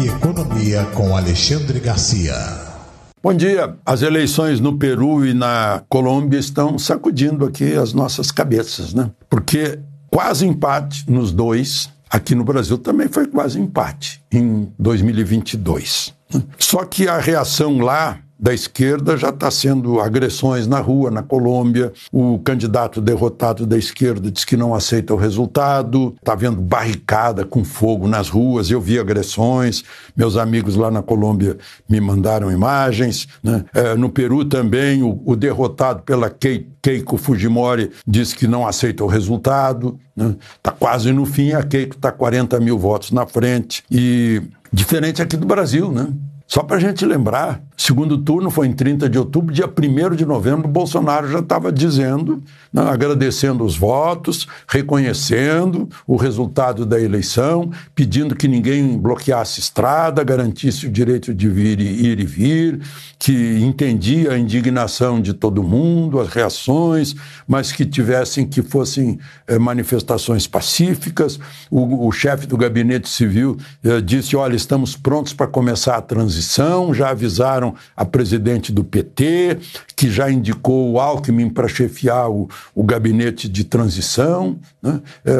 Economia com Alexandre Garcia. Bom dia. As eleições no Peru e na Colômbia estão sacudindo aqui as nossas cabeças, né? Porque quase empate nos dois. Aqui no Brasil também foi quase empate em 2022. Só que a reação lá da esquerda já está sendo agressões na rua, na Colômbia. O candidato derrotado da esquerda diz que não aceita o resultado. Está havendo barricada com fogo nas ruas. Eu vi agressões. Meus amigos lá na Colômbia me mandaram imagens, né? No Peru também, o derrotado pela Keiko Fujimori diz que não aceita o resultado. Está quase no fim, a Keiko está 40 mil votos na frente. E diferente aqui do Brasil, né? Só para a gente lembrar, o segundo turno foi em 30 de outubro, dia 1º de novembro, Bolsonaro já estava dizendo, né, agradecendo os votos, reconhecendo o resultado da eleição, pedindo que ninguém bloqueasse estrada, garantisse o direito de ir e vir, que entendia a indignação de todo mundo, as reações, mas que fossem manifestações pacíficas. O chefe do gabinete civil disse, olha, estamos prontos para começar a transição, já avisaram a presidente do PT, que já indicou o Alckmin para chefiar o gabinete de transição, né?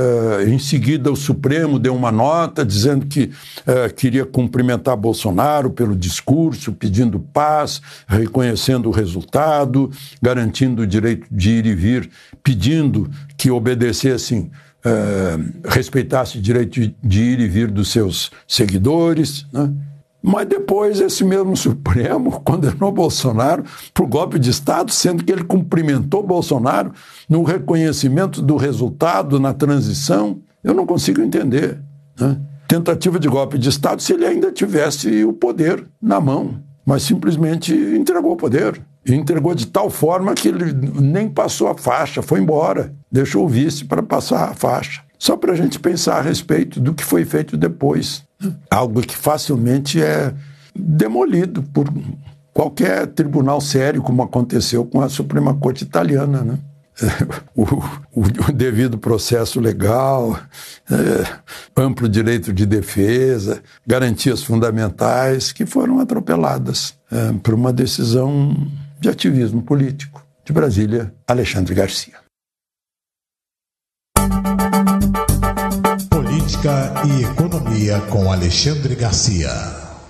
Em seguida, o Supremo deu uma nota dizendo que queria cumprimentar Bolsonaro pelo discurso, pedindo paz, reconhecendo o resultado, garantindo o direito de ir e vir, pedindo que obedecessem, respeitasse o direito de ir e vir dos seus seguidores, né? Mas depois esse mesmo Supremo condenou Bolsonaro para o golpe de Estado, sendo que ele cumprimentou Bolsonaro no reconhecimento do resultado na transição. Eu não consigo entender, né? Tentativa de golpe de Estado se ele ainda tivesse o poder na mão, mas simplesmente entregou o poder. E entregou de tal forma que ele nem passou a faixa, foi embora, deixou o vice para passar a faixa. Só para a gente pensar a respeito do que foi feito depois. Algo que facilmente é demolido por qualquer tribunal sério, como aconteceu com a Suprema Corte Italiana, né? O devido processo legal, amplo direito de defesa, garantias fundamentais que foram atropeladas por uma decisão de ativismo político. De Brasília, Alexandre Garcia. Política e Economia com Alexandre Garcia.